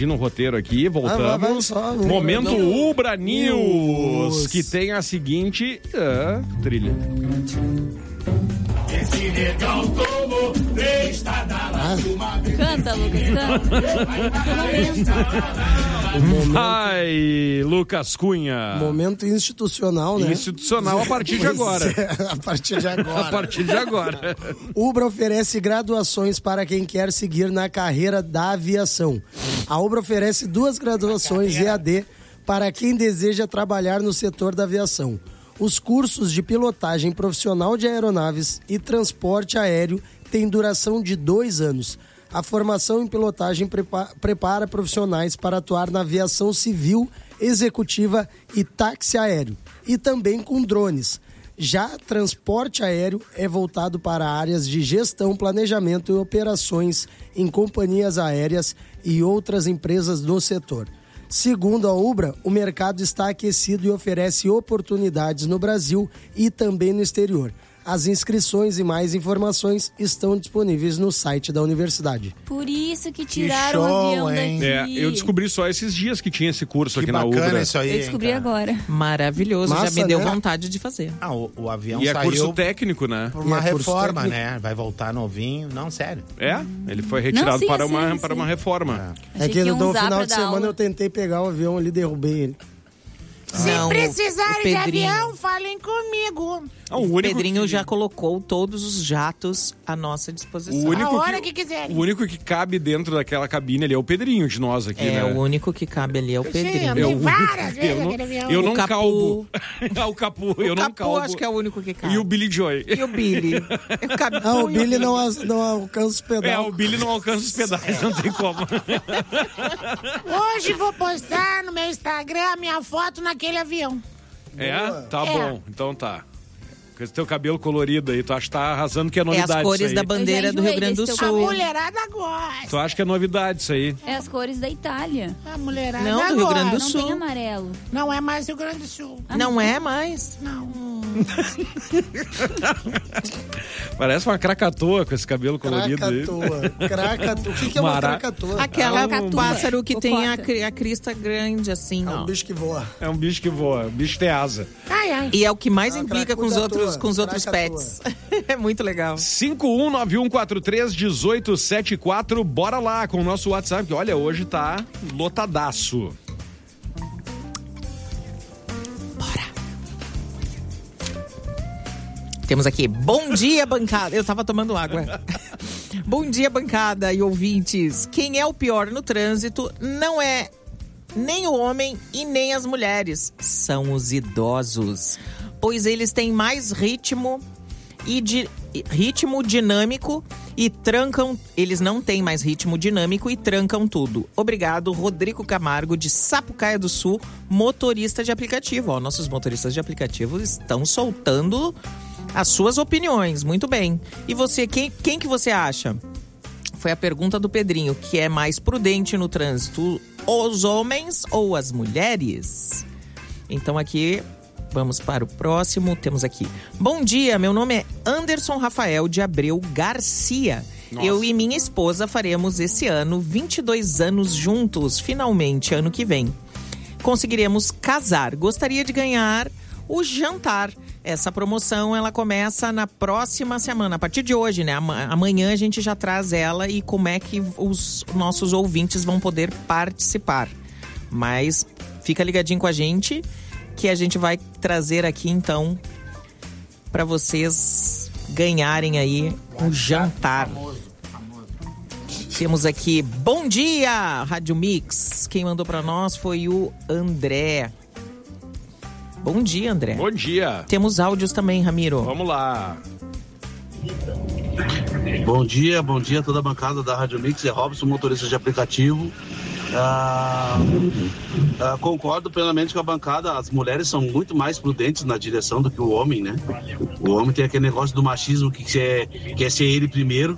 corrigindo o roteiro aqui, voltamos. Momento Ubra News, que tem a seguinte trilha. Esse negão tomou 3 tadalas. Canta, Lucas, canta. Ai, Lucas Cunha. Momento institucional, né? Institucional a partir de agora. A partir de agora. A partir de agora. Ubra oferece graduações para quem quer seguir na carreira da aviação. A Ubra oferece 2 graduações EAD para quem deseja trabalhar no setor da aviação. Os cursos de pilotagem profissional de aeronaves e transporte aéreo têm duração de 2 anos. A formação em pilotagem prepara profissionais para atuar na aviação civil, executiva e táxi aéreo, e também com drones. Já transporte aéreo é voltado para áreas de gestão, planejamento e operações em companhias aéreas e outras empresas do setor. Segundo a Ubra, o mercado está aquecido e oferece oportunidades no Brasil e também no exterior. As inscrições e mais informações estão disponíveis no site da universidade. Por isso que tiraram o avião daqui. Eu descobri só esses dias que tinha esse curso aqui na bacana Ubra. Isso aí, eu descobri agora. Maravilhoso, Massa, já me deu né? vontade de fazer. O avião E é saiu curso técnico, né? por uma reforma, técnico. né? Vai voltar novinho. Não, sério. Ele foi retirado Sim, para sim. uma reforma. É que no usar final pra de dar semana aula. eu tentei pegar o avião ali e derrubei ele. Se precisarem de avião, falem comigo. O Pedrinho já colocou todos os jatos à nossa disposição. A hora que quiserem. O único que cabe dentro daquela cabine ali é o Pedrinho de nós aqui, né? O único que cabe ali é o Pedrinho. Tem várias vezes aquele avião. Eu não Capu. calbo. O Capu, eu não calbo. Acho que é o único que cabe. E o Billy Joy. E o Billy. O Billy não alcança os pedais. O Billy não alcança os pedais, não tem como. Hoje vou postar no meu Instagram a minha foto naquele avião. Tá bom. Então tá. Com esse teu cabelo colorido aí, tu acha que tá arrasando, que é novidade as cores isso aí. da bandeira do Rio Grande do A Sul. mulherada gosta. Tu acha que é novidade isso aí? É as cores da Itália. A mulherada Não, do Rio Grande do Não Sul. tem amarelo. Não é mais Rio Grande do Sul. Não é mais? Não. Parece uma cracatoa com esse cabelo colorido aí. Cracatoa. O que é uma cracatoa? Aquela Catua. pássaro que tem Cocota. a crista grande, assim, É ó. um bicho que voa. É um bicho que voa, um bicho tem asa. Ai. E é o que mais Ah, implica com os outros pets. É muito legal. 5191431874, bora lá com o nosso WhatsApp, que olha, hoje tá lotadaço. Temos aqui, bom dia, bancada. Eu tava tomando água. Bom dia, bancada e ouvintes. Quem é o pior no trânsito não é nem o homem e nem as mulheres. São os idosos. Pois eles têm mais ritmo dinâmico e trancam. Eles não têm mais ritmo dinâmico e trancam tudo. Obrigado, Rodrigo Camargo, de Sapucaia do Sul, motorista de aplicativo. Nossos motoristas de aplicativo estão soltando as suas opiniões, muito bem. E você, quem que você acha? Foi a pergunta do Pedrinho, que é mais prudente no trânsito, os homens ou as mulheres? Então aqui, vamos para o próximo, temos aqui. Bom dia, meu nome é Anderson Rafael de Abreu Garcia. Nossa. Eu e minha esposa faremos esse ano 22 anos juntos, finalmente, ano que vem. Conseguiremos casar. Gostaria de ganhar o jantar. Essa promoção, ela começa na próxima semana, a partir de hoje, né? Amanhã a gente já traz ela e como é que os nossos ouvintes vão poder participar. Mas fica ligadinho com a gente, que a gente vai trazer aqui, então, para vocês ganharem aí um jantar. Temos aqui, bom dia, Rádio Mix. Quem mandou para nós foi o André. Bom dia, André. Bom dia. Temos áudios também, Ramiro. Vamos lá. Bom dia a toda a bancada da Rádio Mix. É Robson, motorista de aplicativo. Concordo plenamente com a bancada. As mulheres são muito mais prudentes na direção do que o homem, né? O homem tem aquele negócio do machismo que quer ser ele primeiro.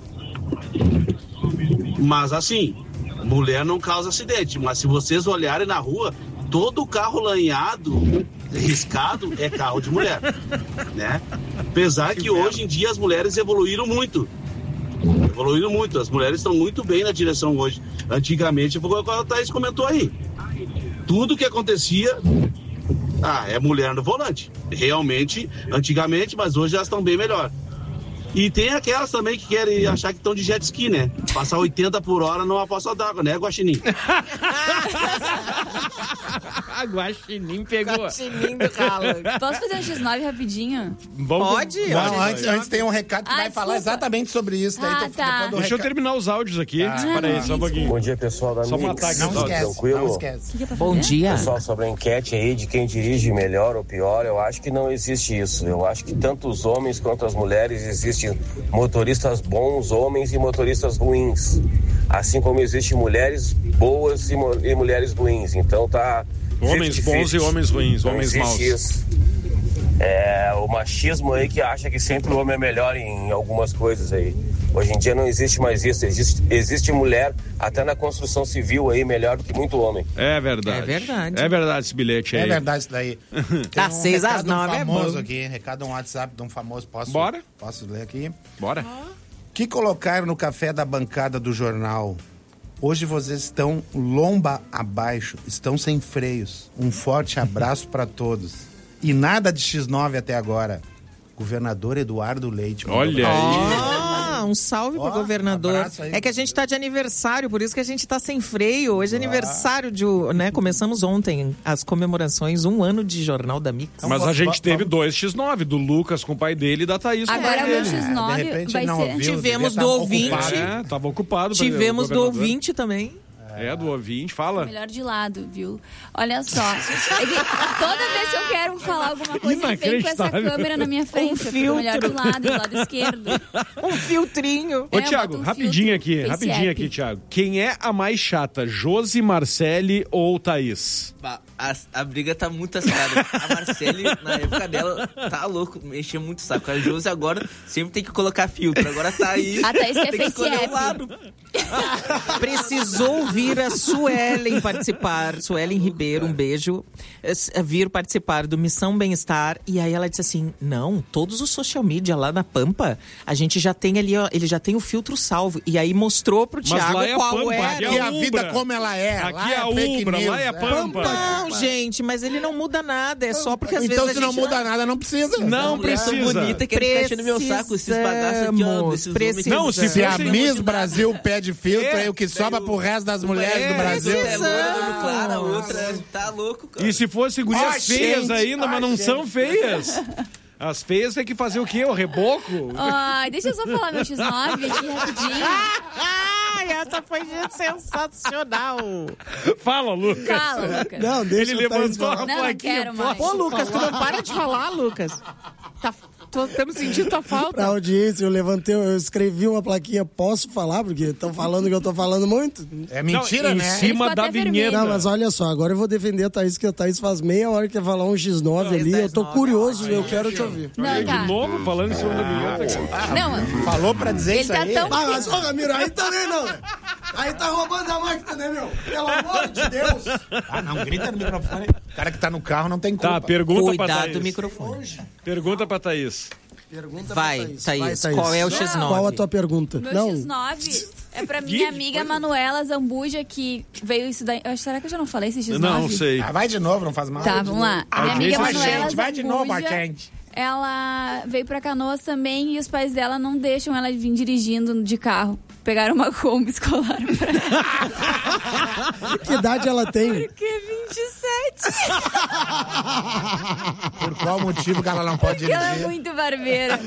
Mas assim, mulher não causa acidente. Mas se vocês olharem na rua, todo carro lanhado, riscado, é carro de mulher, né? Apesar que hoje em dia as mulheres evoluíram muito. Evoluíram muito. As mulheres estão muito bem na direção hoje. Antigamente, foi o que a Thaís comentou aí. Tudo que acontecia... é mulher no volante. Realmente, antigamente, mas hoje elas estão bem melhor. E tem aquelas também que querem achar que estão de jet ski, né? Passar 80 por hora numa poça d'água, né, Guaxinim? Guaxinim pegou. Guaxinim do calo. Posso fazer um X9 rapidinho? Pode? Não, antes tem um recado que vai falar exatamente sobre isso. Daí tá. Deixa eu terminar os áudios aqui. Para aí, só um pouquinho. Bom dia, pessoal da Só Mix. matar aqui Não os áudios. esquece, Tranquilo? não esquece. Bom dia. Pessoal, sobre a enquete aí de quem dirige melhor ou pior, eu acho que não existe isso. Eu acho que tanto os homens quanto as mulheres existem motoristas bons, homens e motoristas ruins. Assim como existem mulheres boas e mulheres ruins. Então tá... Homens 50-50. bons e homens ruins, Não homens maus. existe isso. É o machismo aí que acha que sempre o homem é melhor em algumas coisas aí. Hoje em dia não existe mais isso. Existe mulher até na construção civil aí melhor do que muito homem. É verdade. É verdade. É verdade esse bilhete aí. É verdade isso daí. Das 6 às 9 é famoso bom. aqui, recado no WhatsApp de um famoso. Bora. Posso ler aqui? Bora. Que colocaram no café da bancada do jornal. Hoje vocês estão lomba abaixo, estão sem freios. Um forte abraço para todos. E nada de X9 até agora. Governador Eduardo Leite. Olha aí. Um salve pro governador. abraço aí. É que a gente tá de aniversário, por isso que a gente tá sem freio. Hoje é aniversário de, né? Começamos ontem as comemorações, 1 ano de Jornal da Mix. Mas a gente teve 2 X9, do Lucas com o pai dele e da Thaís com o Agora pai o meu dele. X9 De repente vai não ser... ouviu, Tivemos devia do estar ouvinte. ocupado. Tava ocupado. Tivemos do governador. ouvinte também. Do ouvinte, fala. Melhor de lado, viu? Olha só. Toda vez que eu quero falar alguma coisa, ele vem com essa Inacreditável. câmera na minha frente. Eu fico filtro. melhor do lado esquerdo. Um filtrinho. Ô, É, Thiago, bota um rapidinho filtro, aqui, Face rapidinho App. aqui, Thiago. Quem é a mais chata, Josi, Marcele ou Thaís? A briga tá muito acirrada. A Marcele, na época dela, tá louco, mexia muito o saco. A Josi agora sempre tem que colocar filtro. Agora tá aí. A Thaís quer tem que Face escolher App. um lado. Precisou vir a Suelen participar, Suelen Ribeiro, um beijo, vir participar do Missão Bem-Estar. E aí ela disse assim, não, todos os social media lá na Pampa, a gente já tem ali, ó, ele já tem o filtro salvo. E aí mostrou pro Thiago lá é a qual Pampa, era. aqui Aqui é a Ubra. vida como ela é. Aqui lá é a fake Ubra, news, lá é a Pampa. Não, gente, mas ele não muda nada, é só porque às Então vezes se a não gente muda nada, não precisa. Não Mulher tão precisa. bonita que fica enchendo meu saco. Esses bagaços aqui, ó. Esses homens. Não, se Se a fosse- Miss Brasil pede filtro, aí o que sobra pro resto das mulheres do Brasil. É loira, olho claro, a outra tá louco, cara. E se fosse gurias feias gente, ainda, mas não são feias. As feias tem que fazer o quê? O reboco? Ai, deixa eu só falar meu X9 aqui rapidinho. Ai, essa foi sensacional. Fala, Lucas. Fala, Lucas. Não, deixa Ele o Thaís levantou a falar. Não, plaquinha. quero mais. Ô, Lucas, tu não para de falar, Lucas. Estamos sentindo tua falta. Pra audiência, eu escrevi uma plaquinha, posso falar? Porque estão falando que eu tô falando muito. É mentira, Não, em né? cima Ele da ficou até vinheta. vermelho. Não, mas olha só, agora eu vou defender a Thaís, que a Thaís faz meia hora que quer falar um X9 ali. Eu tô curioso, eu quero te ouvir. Não, De tá. novo, falando em cima da vinheta. Não, Falou pra dizer ele isso tá aí. tão... Ah, mas, ô, Ramiro, aí também não, né? Aí tá roubando a máquina, né, meu? Pelo amor de Deus. Ah, não grita no microfone. O cara que tá no carro não tem culpa. Tá, pergunta pra Cuidado Thaís. do microfone. Pergunta pra Thaís. Pergunta Vai, pra Thaís, qual é o X9? Qual a tua pergunta? Meu Não, X9 é pra minha amiga Manuela Zambuja, que veio isso daí. Será que eu já não falei esse X9? Não sei. Ah, vai de novo, não faz mal. Tá, vamos lá. Minha amiga Vai, Manuela gente, vai de novo, Zambuja, gente. ela veio pra Canoas também e os pais dela não deixam ela vir dirigindo de carro. Pegaram uma Kombi escolar pra ela. que idade ela tem? Porque 27. Por qual motivo que ela não pode Porque ela é dirigir? muito barbeira.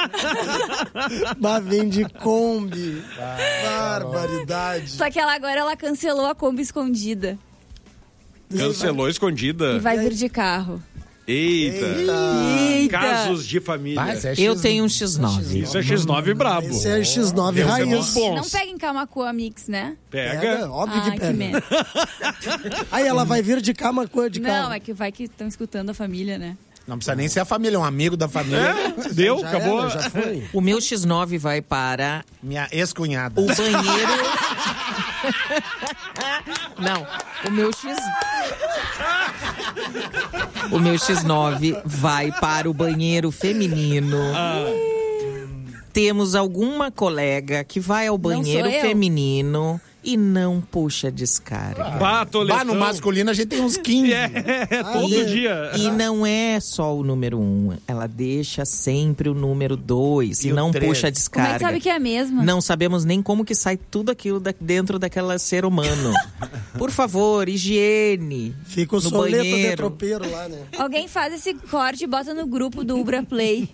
Mas vem de Kombi. Barbaridade. Só que agora ela cancelou a Kombi escondida. Cancelou escondida. E vai vir de carro. Eita. Eita. Casos de família. Vai, é Eu X- tenho um X9. Isso é X9 brabo. Esse é X9 Deus é raiz. dos bons. Não pega em Camacuã Mix, né? Pega. Óbvio que Que pega. merda. Aí ela vai vir de Camacuã de carro. Não, é que vai que estão escutando a família, né? Não precisa nem ser a família, é um amigo da família. Deu, Já acabou. era, já foi. O meu X9 vai para Minha ex-cunhada. o banheiro... Não, o meu X... O meu X9 vai para o banheiro feminino Temos alguma colega que vai ao banheiro sou eu. feminino e não puxa descarga. Bah, no masculino a gente tem uns 15. Todo dia. E não é só o número 1. Ela deixa sempre o número 2 e o não 3. puxa Como é descarga. que sabe que é a mesma? Não sabemos nem como que sai tudo aquilo dentro daquela ser humano. Por favor, higiene. Fica o no soleto de banheiro. tropeiro lá, né? Alguém faz esse corte e bota no grupo do Ubra Play.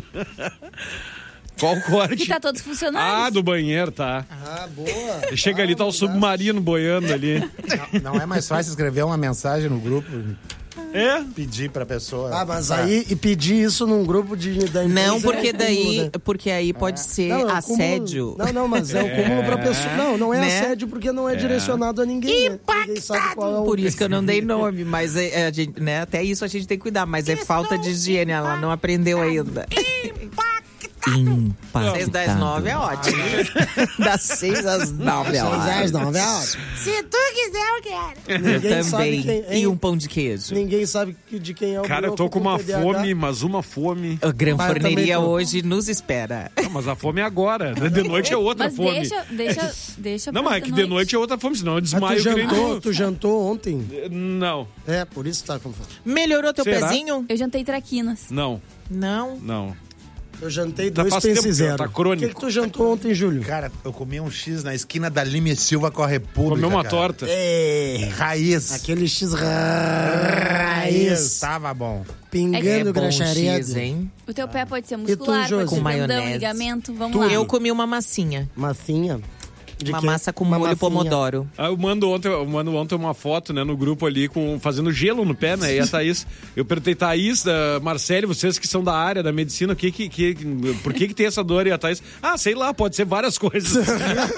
Qual corte? Que tá todos funcionários. Do banheiro, tá. Ah, boa. Chega ali, tá o submarino boiando ali. Não é mais fácil escrever uma mensagem no grupo? É? Pedir pra pessoa. Ah, mas aí e pedir isso num grupo da empresa. Não, porque é o cúmulo, daí, né? porque aí pode ser Não, é o assédio. cúmulo. Não, mas é o cúmulo pra pessoa. Não é Né? assédio porque não é direcionado a ninguém. Né? Ninguém sabe qual é o... Por isso que eu não dei nome, mas a gente, né, até isso a gente tem que cuidar. Mas é falta de higiene, ela não aprendeu ainda. Impactado. 6 das 9 é ótimo. Das 6 às 9 é ótimo. 6 às 9 é ótimo. Se tu quiser, eu quero. Eu Ninguém sabe também. quem- E um pão de queijo. Ninguém sabe de quem é o Cara, eu broco tô com uma TDAH. fome, mas uma fome. A Gran Mas eu também Forneria tô. hoje nos espera. Não, mas a fome é agora. De noite é outra Mas fome. deixa Não, pra mas é que de noite é outra fome, senão eu Mas desmaio. tu jantou ontem? Não, É, por isso tá com fome. Melhorou teu Será? pezinho? Eu jantei traquinas. não, Não. não. Eu jantei Tá 2 faz tempo Pense que Zero. tá crônico. O que tu jantou ontem, Júlio? Cara, eu comi um X na esquina da Lima e Silva com a República. Comeu uma cara. torta. É, Raiz. aquele X raiz, Tava bom. pingando bom graxaredo. X, hein? O teu pé pode ser tu, muscular, Josi? pode ser Com tendão, maionese. ligamento. Vamos lá. Eu comi uma massinha. Massinha. De Uma quê? massa com Uma molho massinha. pomodoro. Eu mando ontem uma foto, né, no grupo ali, fazendo gelo no pé, né? E a Thaís, eu perguntei, Thaís, Marcele, vocês que são da área da medicina, por que tem essa dor? E a Thaís, sei lá, pode ser várias coisas.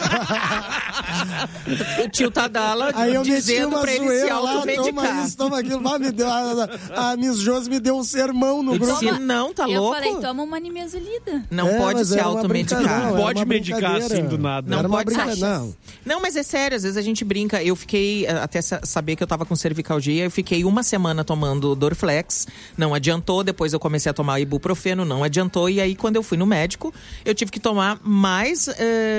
O tio Tadala Aí eu meti dizendo uma pra ele se zoeira lá, automedicar. toma isso, toma aquilo. Ah, me deu, a Miss Josi me deu um sermão no Eu grupo. disse, não, tá Eu louco? falei, toma uma nimesulida. Não É, pode mas se era uma automedicar. brincadeira, Não era pode uma medicar brincadeira. assim do nada. Não Era uma pode brincadeira. ser. Não, mas é sério, às vezes a gente brinca. Eu fiquei, até saber que eu tava com cervicalgia, eu fiquei uma semana tomando Dorflex, não adiantou. Depois eu comecei a tomar ibuprofeno, não adiantou. E aí, quando eu fui no médico, eu tive que tomar mais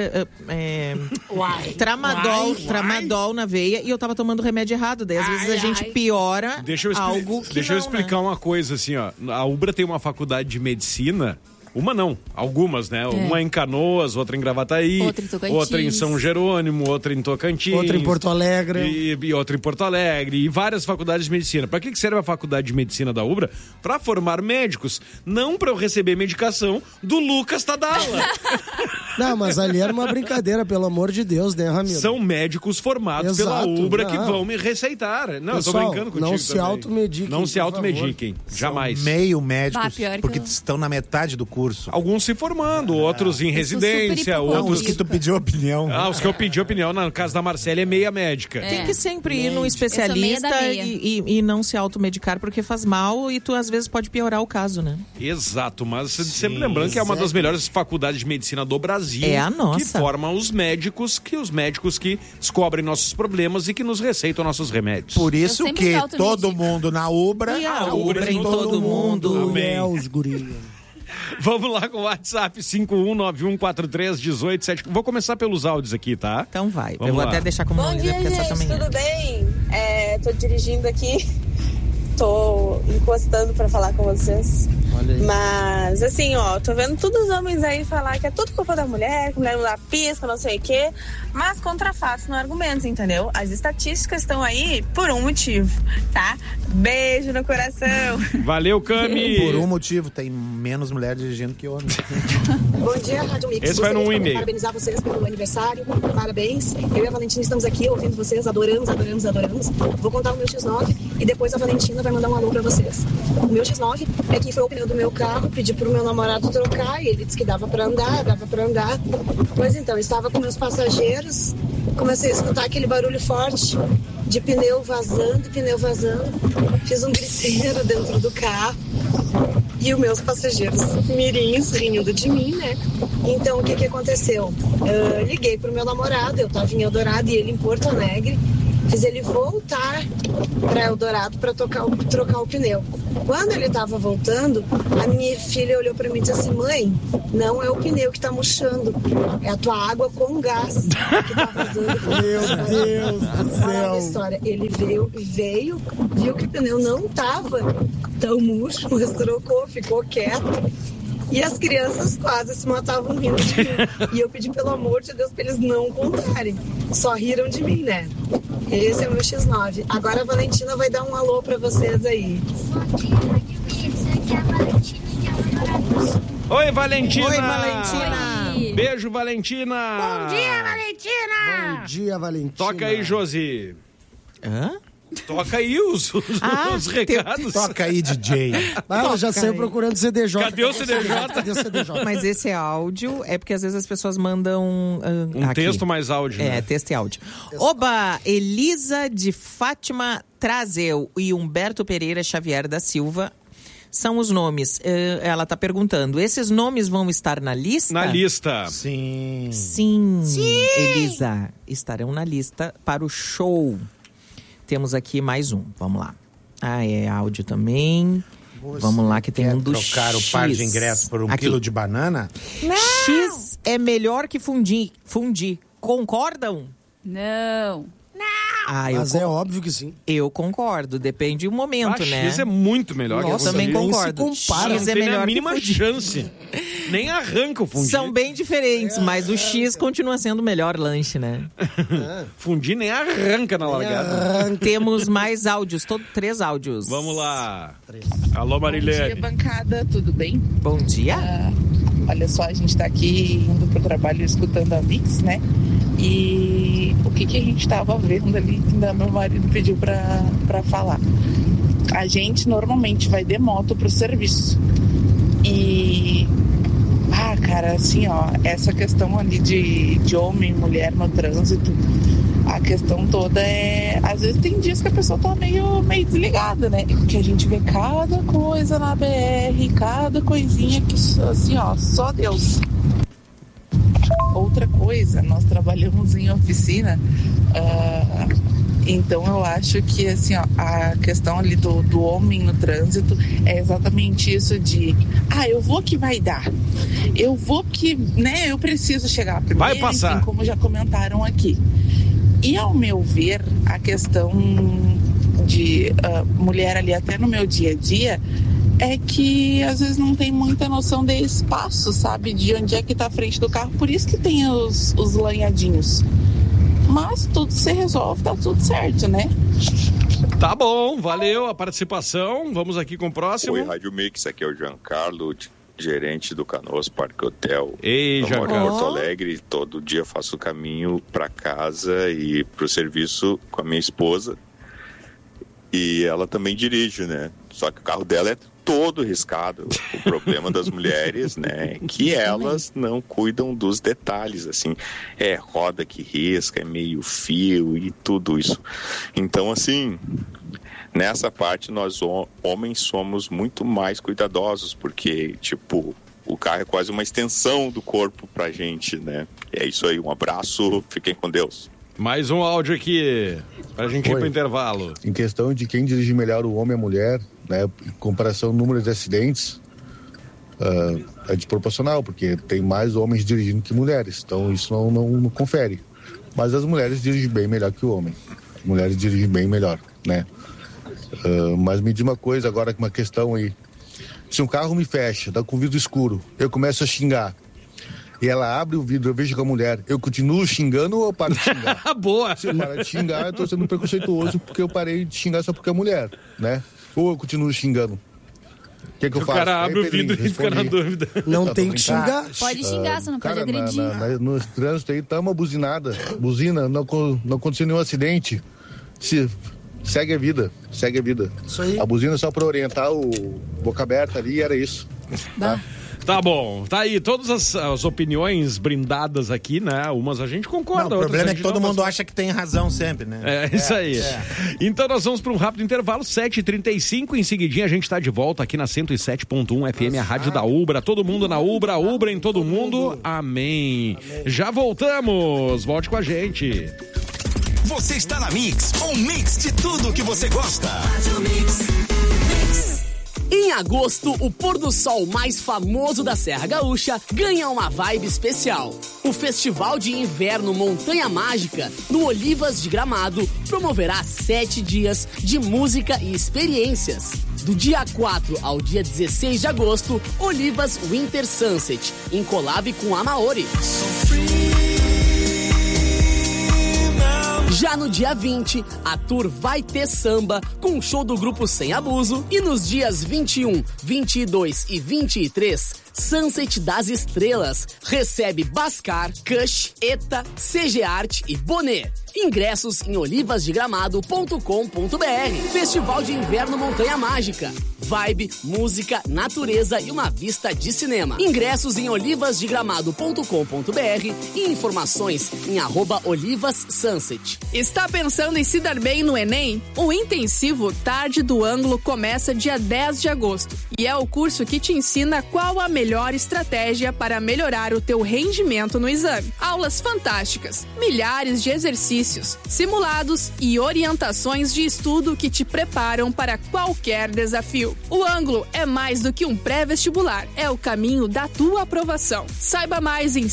tramadol na veia. E eu tava tomando remédio errado. Daí, às vezes, a gente piora algo que Deixa eu não, explicar né? uma coisa, assim, ó. A Ubra tem uma faculdade de medicina. Uma não, algumas, né? Uma em Canoas, outra em Gravataí, Outra em Tocantins. outra em São Jerônimo, outra em Tocantins. Outra em Porto Alegre. E outra em Porto Alegre. E várias faculdades de medicina. Para que serve a faculdade de medicina da Ubra? Para formar médicos. Não para eu receber medicação do Lucas Tadala. Não, mas ali era uma brincadeira, pelo amor de Deus, né, Ramiro? São médicos formados Exato, pela Ubra que não. vão me receitar. Não, Pessoal, eu tô brincando contigo não se também. automediquem, Não se por automediquem. Jamais. São meio médicos, Bah, pior que porque eu- estão na metade do curso. Alguns se formando, outros em sou residência, super Não, outros... os que tu pediu opinião. Os que eu pedi opinião, no caso da Marcela, é meia médica. Tem que sempre ir num meia especialista da meia. e não se automedicar, porque faz mal e tu às vezes pode piorar o caso, né? Exato, mas sempre lembrando que é uma das melhores faculdades de medicina do Brasil. É a nossa. Que forma os médicos que descobrem nossos problemas e que nos receitam nossos remédios. Por isso Eu sempre que me automedico. todo mundo na Ubra... E a Ubra em todo mundo. Amém. É, os guris. Vamos lá com o WhatsApp 5191431877. Vou começar pelos áudios aqui, tá? Então vai. Vamos eu vou lá. até deixar como Bom Luísa, dia, porque essa gente, também tudo bem? Tô dirigindo aqui, tô encostando pra falar com vocês. Olha aí. Mas, assim, ó, tô vendo todos os homens aí falar que é tudo culpa da mulher, que a mulher não dá pisca, não sei o quê. Mas contra fatos, não argumentos, entendeu? As estatísticas estão aí por um motivo, tá? Beijo no coração. Valeu, Cami! Por um motivo, tem menos mulheres dirigindo que homens. Bom dia, Rádio Mix. Esse vai num Gostaria de e-mail. parabenizar vocês pelo aniversário. Parabéns. Eu e a Valentina estamos aqui ouvindo vocês. Adoramos. Vou contar o meu X9 e depois a Valentina vai mandar um alô pra vocês. O meu X9 é que foi o pneu do meu carro, pedi pro meu namorado trocar e ele disse que dava pra andar. Pois então, estava com meus passageiros, comecei a escutar aquele barulho forte de pneu vazando. Fiz um griteiro dentro do carro. E os meus passageiros mirins rindo de mim, né? Então, o que aconteceu? Eu liguei pro meu namorado, eu tava em Eldorado e ele em Porto Alegre. Fiz ele voltar para Eldorado para trocar o pneu. Quando ele estava voltando, a minha filha olhou para mim e disse assim: mãe, não é o pneu que está murchando, é a tua água com gás que tá vazando. Meu Deus do céu. História. Ele veio, viu que o pneu não estava tão murcho, mas trocou, ficou quieto. E as crianças quase se matavam rindo de mim. E eu pedi, pelo amor de Deus, pra eles não contarem. Só riram de mim, né? Esse é o meu X9. Agora a Valentina vai dar um alô pra vocês aí. Oi, Valentina! Oi, Valentina! Oi. Beijo, Valentina! Bom dia, Valentina! Bom dia, Valentina. Toca aí, Josi. Hã? Toca aí os recados. Toca aí, DJ. Ela já saiu procurando CDJ. Cadê o CDJ? Cadê o CDJ? Mas esse áudio é porque às vezes as pessoas mandam... aqui. Texto mais áudio, né? Texto e áudio. Oba! Elisa de Fátima Trazeu e Humberto Pereira Xavier da Silva são os nomes. Ela tá perguntando, esses nomes vão estar na lista? Na lista. Sim. Sim, Elisa. Estarão na lista para o show. Temos aqui mais um. Vamos lá. É áudio também. Vamos lá, que tem um do X. Trocar o par de ingressos por um quilo de banana? X é melhor que fundir. Concordam? Não. Mas é óbvio que sim. Eu concordo. Depende do momento, né? X é muito melhor. Eu também concordo. Nem se compara. X é Não tem melhor a mínima que fundir. chance. Nem arranca o fundir. São bem diferentes, mas o X continua sendo o melhor lanche, né? Fundir nem arranca na largada. Temos mais áudios, 3 áudios. Vamos lá. Alô, Marilene. Bom dia, bancada, tudo bem? Bom dia. Olha só, a gente tá aqui indo pro trabalho escutando a Mix, né? E o que a gente tava vendo ali, ainda meu marido pediu pra falar. A gente normalmente vai de moto pro serviço. E... cara, assim, ó, essa questão ali de homem e mulher no trânsito, a questão toda é... Às vezes tem dias que a pessoa tá meio desligada, né? Porque a gente vê cada coisa na BR, cada coisinha que, assim, ó, só Deus. Outra coisa, nós trabalhamos em oficina, então eu acho que, assim, ó, a questão ali do homem no trânsito é exatamente isso de... eu vou que vai dar. Eu vou que, né, eu preciso chegar primeiro. Vai passar. Enfim, como já comentaram aqui. E, ao meu ver, a questão de mulher ali, até no meu dia a dia, é que às vezes não tem muita noção de espaço, sabe? De onde é que tá a frente do carro. Por isso que tem os lanhadinhos. Mas tudo se resolve, tá tudo certo, né? Tá bom, valeu a participação. Vamos aqui com o próximo. Oi, Rádio Mix, aqui é o Giancarlo, gerente do Canoas Parque Hotel. Ei, eu moro em Giancarlo. Porto Alegre, todo dia faço o caminho para casa e pro serviço com a minha esposa. E ela também dirige, né? Só que o carro dela é todo riscado. O problema das mulheres, né, é que elas não cuidam dos detalhes, assim. É roda que risca, é meio fio e tudo isso. Então, assim, nessa parte nós homens somos muito mais cuidadosos, porque, tipo, o carro é quase uma extensão do corpo pra gente, né? É isso aí, um abraço, fiquem com Deus. Mais um áudio aqui, pra gente ir pro intervalo. Em questão de quem dirige melhor, o homem ou a mulher, né? Em comparação ao número de acidentes, é desproporcional, porque tem mais homens dirigindo que mulheres, então isso não confere. Mas as mulheres dirigem bem melhor que o homem. As mulheres dirigem bem melhor, né? Mas me diz uma coisa agora, uma questão aí. Se um carro me fecha, tá com o vidro escuro, eu começo a xingar, e ela abre o vidro, eu vejo com a mulher, eu continuo xingando ou eu paro de xingar? Boa! Se eu parar de xingar, eu tô sendo preconceituoso porque eu parei de xingar só porque é mulher, né? Ou eu continuo xingando? O que eu faço? O cara abre o vidro e fica na dúvida. Não tem que xingar. Pode xingar, você não pode cara, agredir. No trânsito aí tá uma buzinada. Buzina, não aconteceu nenhum acidente. Segue a vida, segue a vida. Isso aí. A buzina é só pra orientar o boca aberta ali, era isso. Tá? Tá bom, tá aí todas as opiniões brindadas aqui, né? Umas a gente concorda, O problema é outras que todo mundo acha que tem razão sempre, né? É isso aí. Então nós vamos para um rápido intervalo, 7h35. Em seguidinha a gente tá de volta aqui na 107.1 FM, a rádio da Ubra. Todo mundo na Ubra, Ubra em todo mundo. Amém. Já voltamos. Volte com a gente. Você está na Mix, um mix de tudo que você gosta. Em agosto, o pôr do sol mais famoso da Serra Gaúcha ganha uma vibe especial. O Festival de Inverno Montanha Mágica, no Olivas de Gramado, promoverá 7 dias de música e experiências. Do dia 4 ao dia 16 de agosto, Olivas Winter Sunset, em collab com a Maori. Já no dia 20, a tour vai ter samba com o show do grupo Sem Abuso. E nos dias 21, 22 e 23, Sunset das Estrelas recebe Bascar, Kush, Eta, CG Art e Bonet. Ingressos em olivasdegramado.com.br. Festival de Inverno Montanha Mágica. Vibe, música, natureza e uma vista de cinema. Ingressos em olivasdegramado.com.br e informações em @olivassunset. Está pensando em se dar bem no Enem? O intensivo Tarde do Ângulo começa dia 10 de agosto e é o curso que te ensina qual a melhor estratégia para melhorar o teu rendimento no exame. Aulas fantásticas, milhares de exercícios, simulados e orientações de estudo que te preparam para qualquer desafio. O Ângulo é mais do que um pré-vestibular, é o caminho da tua aprovação. Saiba mais em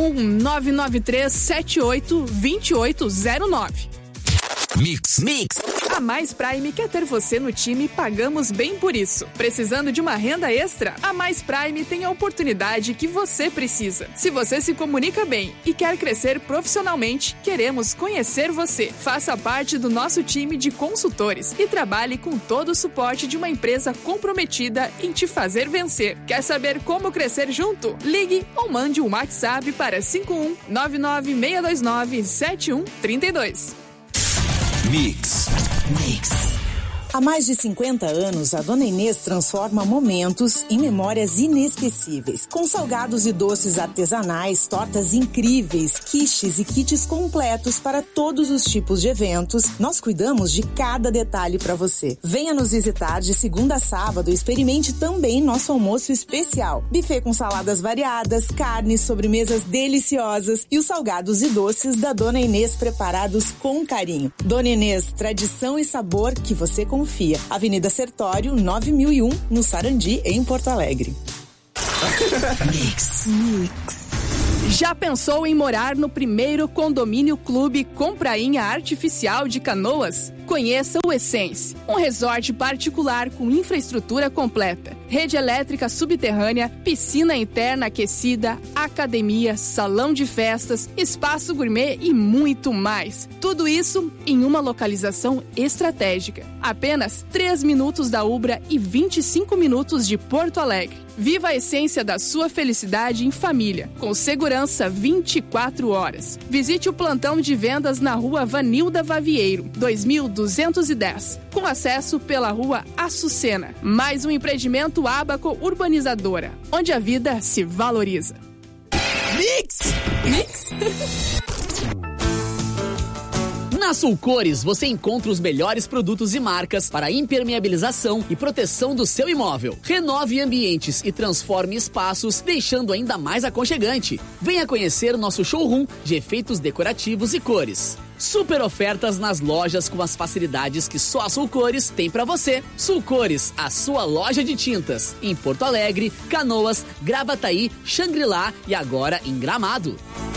51993782809. Mix. A Mais Prime quer ter você no time e pagamos bem por isso. Precisando de uma renda extra? A Mais Prime tem a oportunidade que você precisa. Se você se comunica bem e quer crescer profissionalmente, queremos conhecer você. Faça parte do nosso time de consultores e trabalhe com todo o suporte de uma empresa comprometida em te fazer vencer. Quer saber como crescer junto? Ligue ou mande um WhatsApp para 51996297132. Mix. Há mais de 50 anos, a Dona Inês transforma momentos em memórias inesquecíveis. Com salgados e doces artesanais, tortas incríveis, quiches e kits completos para todos os tipos de eventos, nós cuidamos de cada detalhe para você. Venha nos visitar de segunda a sábado e experimente também nosso almoço especial. Buffet com saladas variadas, carnes, sobremesas deliciosas e os salgados e doces da Dona Inês preparados com carinho. Dona Inês, tradição e sabor que você confia. Avenida Sertório, 9001, no Sarandi, em Porto Alegre. Mix. Já pensou em morar no primeiro condomínio clube com prainha artificial de Canoas? Conheça o Essence, um resort particular com infraestrutura completa, rede elétrica subterrânea, piscina interna aquecida, academia, salão de festas, espaço gourmet e muito mais. Tudo isso em uma localização estratégica. Apenas 3 minutos da Ubra e 25 minutos de Porto Alegre. Viva a essência da sua felicidade em família, com segurança 24 horas. Visite o plantão de vendas na rua Vanilda Vavieiro, 2210, com acesso pela rua Açucena. Mais um empreendimento Abaco Urbanizadora, onde a vida se valoriza. Mix! Na Sulcores, você encontra os melhores produtos e marcas para impermeabilização e proteção do seu imóvel. Renove ambientes e transforme espaços, deixando ainda mais aconchegante. Venha conhecer nosso showroom de efeitos decorativos e cores. Super ofertas nas lojas com as facilidades que só a Sulcores tem para você. Sulcores, a sua loja de tintas. Em Porto Alegre, Canoas, Gravataí, Xangri-Lá e agora em Gramado.